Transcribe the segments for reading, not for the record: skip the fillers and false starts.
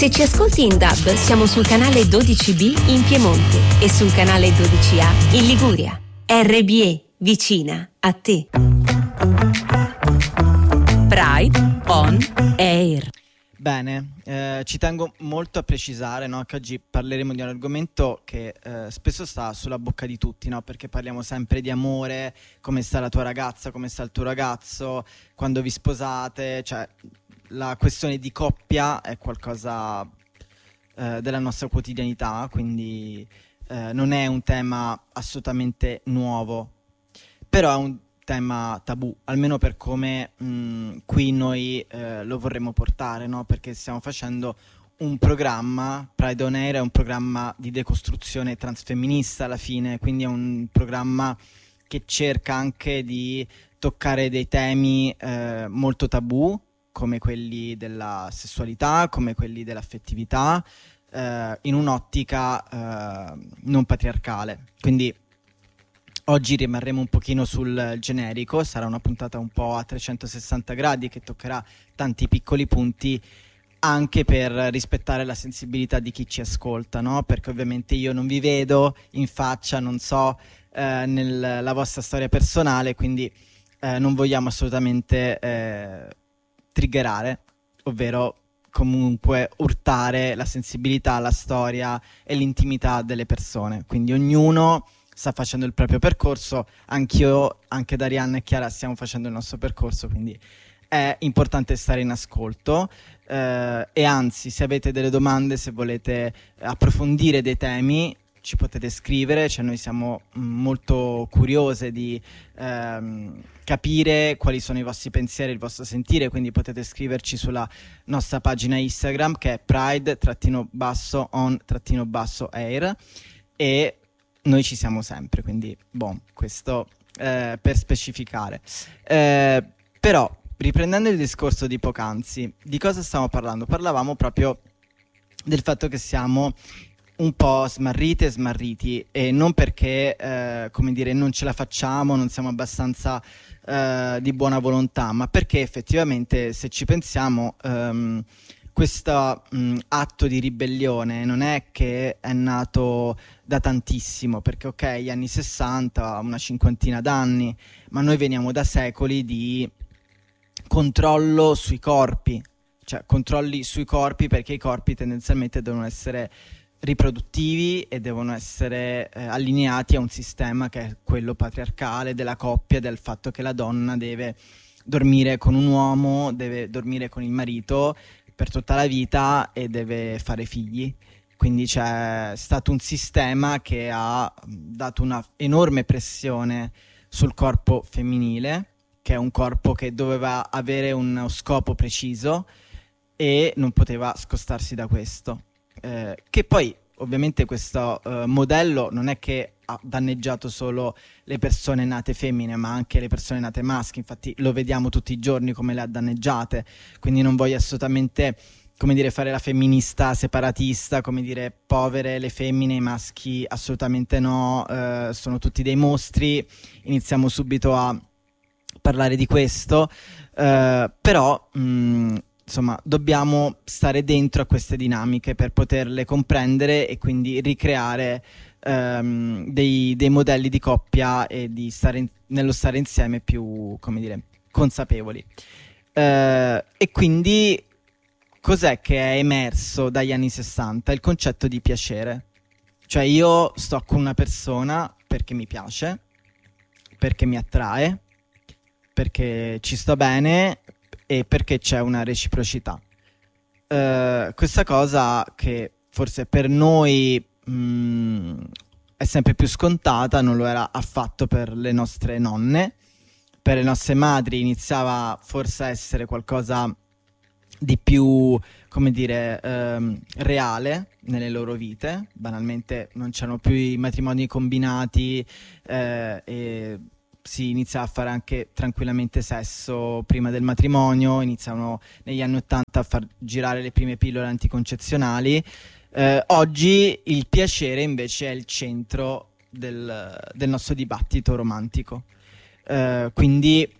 Se ci ascolti in DAB, siamo sul canale 12B in Piemonte e sul canale 12A in Liguria. RBE, vicina a te. Pride on Air. Bene, ci tengo molto a precisare, no, che oggi parleremo di un argomento che spesso sta sulla bocca di tutti, no? Perché parliamo sempre di amore, come sta la tua ragazza, come sta il tuo ragazzo, quando vi sposate, cioè la questione di coppia è qualcosa della nostra quotidianità, quindi non è un tema assolutamente nuovo, però è un tema tabù, almeno per come qui noi lo vorremmo portare, no? Perché stiamo facendo un programma, Pride on Air è un programma di decostruzione transfemminista alla fine, quindi è un programma che cerca anche di toccare dei temi molto tabù, come quelli della sessualità, come quelli dell'affettività, in un'ottica non patriarcale. Quindi oggi rimarremo un pochino sul generico, sarà una puntata un po' a 360 gradi che toccherà tanti piccoli punti anche per rispettare la sensibilità di chi ci ascolta, no? Perché ovviamente io non vi vedo in faccia, non so nella vostra storia personale, quindi non vogliamo assolutamente triggerare, ovvero comunque urtare la sensibilità, la storia e l'intimità delle persone. Quindi ognuno sta facendo il proprio percorso, anch'io, anche Darianna e Chiara stiamo facendo il nostro percorso, quindi è importante stare in ascolto e anzi, se avete delle domande, se volete approfondire dei temi, ci potete scrivere, cioè noi siamo molto curiose di capire quali sono i vostri pensieri, il vostro sentire, quindi potete scriverci sulla nostra pagina Instagram che è pride-on-air e noi ci siamo sempre, quindi questo per specificare. Però, riprendendo il discorso di poc'anzi, di cosa stiamo parlando? Parlavamo proprio del fatto che siamo un po' smarrite e smarriti, e non perché, come dire, non ce la facciamo, non siamo abbastanza di buona volontà, ma perché effettivamente, se ci pensiamo, questo atto di ribellione non è che è nato da tantissimo, perché ok, gli anni 60, una cinquantina d'anni, ma noi veniamo da secoli di controllo sui corpi, cioè controlli sui corpi, perché i corpi tendenzialmente devono essere riproduttivi e devono essere allineati a un sistema che è quello patriarcale della coppia, del fatto che la donna deve dormire con un uomo, deve dormire con il marito per tutta la vita e deve fare figli. Quindi c'è stato un sistema che ha dato una enorme pressione sul corpo femminile, che è un corpo che doveva avere uno scopo preciso e non poteva scostarsi da questo. Che poi ovviamente questo modello non è che ha danneggiato solo le persone nate femmine, ma anche le persone nate maschi, infatti lo vediamo tutti i giorni come le ha danneggiate, quindi non voglio assolutamente, come dire, fare la femminista separatista, come dire povere le femmine, i maschi assolutamente no, sono tutti dei mostri, iniziamo subito a parlare di questo, però insomma, dobbiamo stare dentro a queste dinamiche per poterle comprendere e quindi ricreare dei modelli di coppia e di nello stare insieme più, come dire, consapevoli. E quindi cos'è che è emerso dagli anni 60? Il concetto di piacere. Cioè io sto con una persona perché mi piace, perché mi attrae, perché ci sto bene e perché c'è una reciprocità. Questa cosa che forse per noi è sempre più scontata, non lo era affatto per le nostre nonne, per le nostre madri iniziava forse a essere qualcosa di più, come dire, reale nelle loro vite. Banalmente non c'erano più i matrimoni combinati e si iniziava a fare anche tranquillamente sesso prima del matrimonio, iniziavano negli anni 80 a far girare le prime pillole anticoncezionali. Oggi il piacere invece è il centro del nostro dibattito romantico. Quindi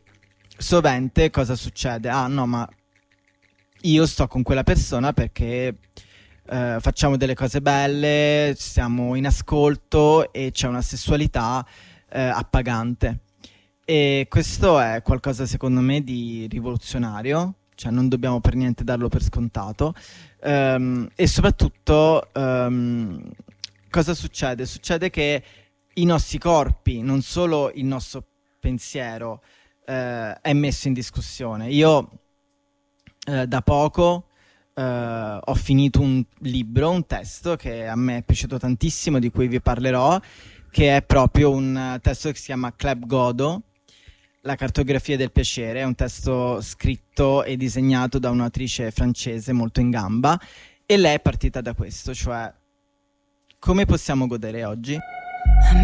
sovente cosa succede? Ah no, ma io sto con quella persona perché facciamo delle cose belle, siamo in ascolto e c'è una sessualità appagante. E questo è qualcosa secondo me di rivoluzionario, cioè non dobbiamo per niente darlo per scontato. E soprattutto cosa succede? Succede che i nostri corpi, non solo il nostro pensiero, è messo in discussione. Io da poco ho finito un libro, un testo che a me è piaciuto tantissimo, di cui vi parlerò, che è proprio un testo che si chiama Club Godot, la cartografia del piacere. È un testo scritto e disegnato da un'autrice francese molto in gamba, e lei è partita da questo, cioè come possiamo godere oggi?